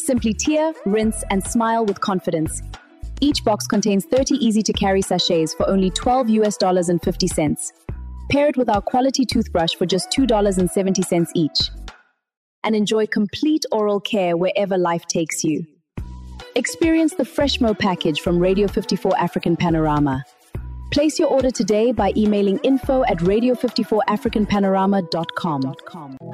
Simply tear, rinse, and smile with confidence. Each box contains 30 easy-to-carry sachets for only $12.50. Pair it with our quality toothbrush for just $2.70 each. And enjoy complete oral care wherever life takes you. Experience the Freshmo package from Radio 54 African Panorama. Place your order today by emailing info@radio54africanpanorama.com.